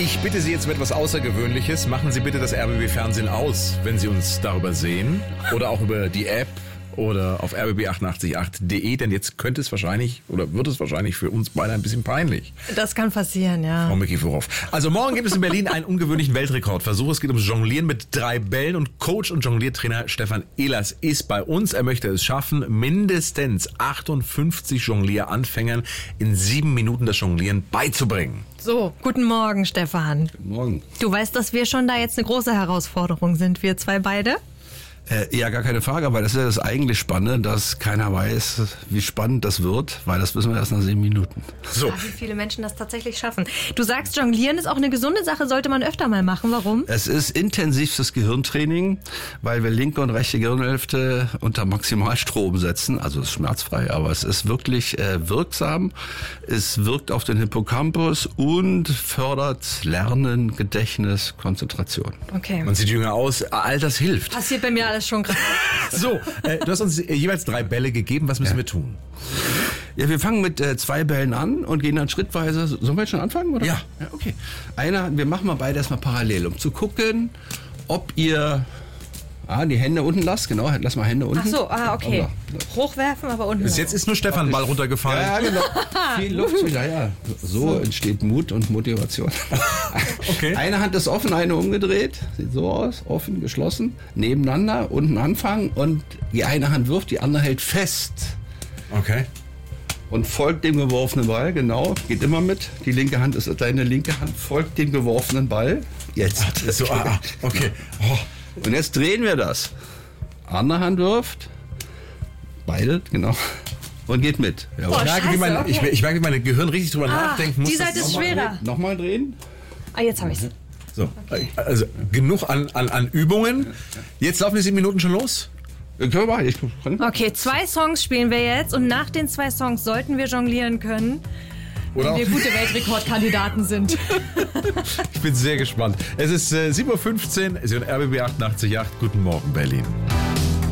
Ich bitte Sie jetzt um etwas Außergewöhnliches. Machen Sie bitte das RBB-Fernsehen aus, wenn Sie uns darüber sehen. Oder auch über die App oder auf rbb888.de. Denn jetzt könnte es wahrscheinlich oder wird es wahrscheinlich für uns beide ein bisschen peinlich. Das kann passieren, ja. Frau Mikiforov. Also morgen gibt es in Berlin einen ungewöhnlichen Weltrekordversuch. Es geht ums Jonglieren mit 3 Bällen. Und Coach und Jongliertrainer Stefan Ehlers ist bei uns. Er möchte es schaffen, mindestens 58 Jonglieranfängern in 7 Minuten das Jonglieren beizubringen. So, guten Morgen, Stefan. Guten Morgen. Du weißt, dass wir schon da jetzt eine große Herausforderung sind, wir zwei beide? Ja, gar keine Frage, aber das ist ja das eigentlich Spannende, dass keiner weiß, wie spannend das wird, weil das wissen wir erst nach 7 Minuten. So. Ach, wie viele Menschen das tatsächlich schaffen. Du sagst, Jonglieren ist auch eine gesunde Sache, sollte man öfter mal machen. Warum? Es ist intensivstes Gehirntraining, weil wir linke und rechte Gehirnhälfte unter Maximalstrom setzen. Also es ist schmerzfrei, aber es ist wirklich wirksam. Es wirkt auf den Hippocampus und fördert Lernen, Gedächtnis, Konzentration. Okay. Man sieht jünger aus. All das hilft. Passiert bei mir alles schon gerade. So, du hast uns jeweils 3 Bälle gegeben. Was müssen wir tun? Ja, wir fangen mit 2 Bällen an und gehen dann schrittweise. Sollen wir jetzt schon anfangen, oder? Ja. Okay. Wir machen mal beide erstmal parallel, um zu gucken, ob ihr die Hände unten lasst. Genau, lass mal Hände unten. Ach so, okay. Hochwerfen, aber unten. Bis jetzt ist nur Stefan ein Ball runtergefallen. Ja, genau. Viel Luft wieder, ja. So entsteht Mut und Motivation. Okay. Eine Hand ist offen, eine umgedreht. Sieht so aus, offen, geschlossen. Nebeneinander, unten anfangen und die eine Hand wirft, die andere hält fest. Okay. Und folgt dem geworfenen Ball, genau. Geht immer mit. Die linke Hand ist deine linke Hand, folgt dem geworfenen Ball. Jetzt. So, okay. Oh. Und jetzt drehen wir das. Andere Hand wirft. Beide, genau. Und geht mit. Jawohl. Oh, Ich merke, wie mein Gehirn richtig drüber nachdenken muss. Die Seite ist schwerer. Nochmal drehen. Jetzt habe ich es. So, also genug an Übungen. Jetzt laufen die 7 Minuten schon los. Können wir machen. Okay, 2 Songs spielen wir jetzt und nach den 2 Songs sollten wir jonglieren können, Oder wenn wir gute Weltrekordkandidaten sind. Ich bin sehr gespannt. Es ist 7.15 Uhr, Sie hören RBB 88.8. Guten Morgen, Berlin.